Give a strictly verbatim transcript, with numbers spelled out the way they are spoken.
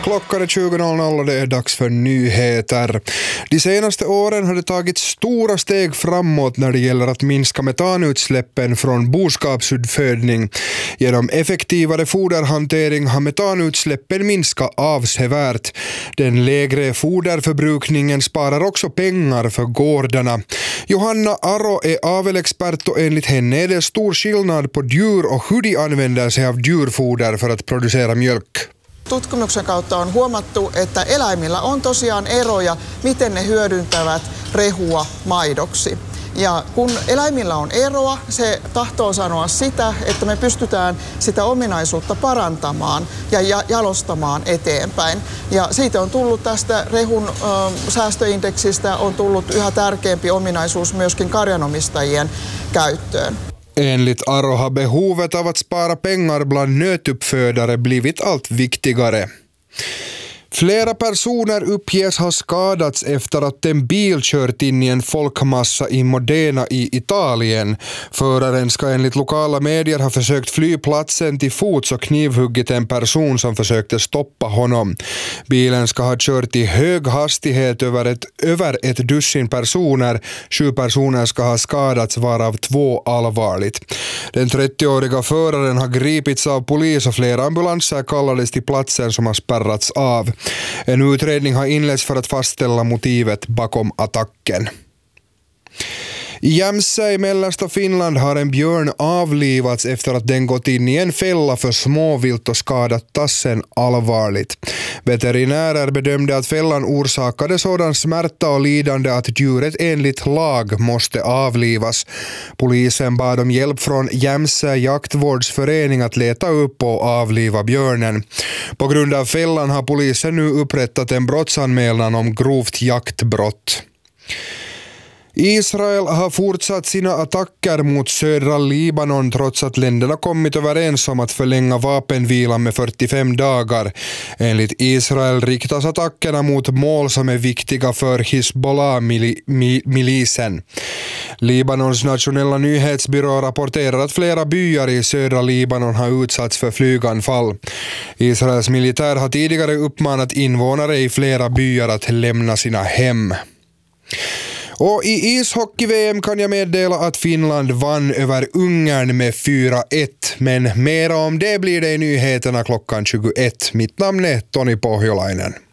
Klockan är tjugo noll noll och det är dags för nyheter. De senaste åren har det tagit stora steg framåt när det gäller att minska metanutsläppen från boskapsuppfödning. Genom effektivare foderhantering har metanutsläppen minskat avsevärt. Den lägre foderförbrukningen sparar också pengar för gårdarna. Johanna Aro är avelexpert och enligt henne är det stor skillnad på djur och hur de använder sig av djurfoder för att producera mjölk. Tutkimuksen kautta on huomattu, että eläimillä on tosiaan eroja, miten ne hyödyntävät rehua maidoksi. Ja kun eläimillä on eroa, se tahtoo sanoa sitä, että me pystytään sitä ominaisuutta parantamaan ja jalostamaan eteenpäin. Ja siitä on tullut tästä rehun ö, säästöindeksistä on tullut yhä tärkeämpi ominaisuus myöskin karjanomistajien käyttöön. Enligt Aro har behovet av att spara pengar bland nötuppfödare blivit allt viktigare. Flera personer uppges ha skadats efter att en bil kört in i en folkmassa i Modena i Italien. Föraren ska enligt lokala medier ha försökt fly platsen till fots och knivhuggit en person som försökte stoppa honom. Bilen ska ha kört i hög hastighet över ett, över ett dussin personer. Sju personer ska ha skadats, varav två allvarligt. Den trettioåriga föraren har gripits av polis och flera ambulanser kallades till platsen som har spärrats av. En utredning har inletts för att fastställa motivet bakom attacken. I Jämsä i mellersta Finland har en björn avlivats efter att den gått in i en fälla för småvilt och skadat tassen allvarligt. Veterinärer bedömde att fällan orsakade sådan smärta och lidande att djuret enligt lag måste avlivas. Polisen bad om hjälp från Jämsä jaktvårdsförening att leta upp och avliva björnen. På grund av fällan har polisen nu upprättat en brottsanmälan om grovt jaktbrott. Israel har fortsatt sina attacker mot södra Libanon trots att länderna kommit överens om att förlänga vapenvilan med fyrtiofem dagar. Enligt Israel riktas attackerna mot mål som är viktiga för Hizbollah-milisen. Libanons nationella nyhetsbyrå rapporterar att flera byar i södra Libanon har utsatts för flyganfall. Israels militär har tidigare uppmanat invånare i flera byar att lämna sina hem. Och i ishockey-V M kan jag meddela att Finland vann över Ungern med fyra ett, men mera om det blir det i nyheterna klockan tjugoett. Mitt namn är Toni Pohjolainen.